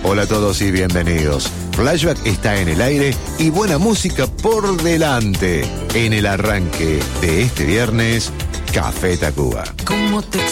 Hola a todos y bienvenidos. Flashback está en el aire y buena música por delante. En el arranque de este viernes, Café Tacuba. ¿Cómo te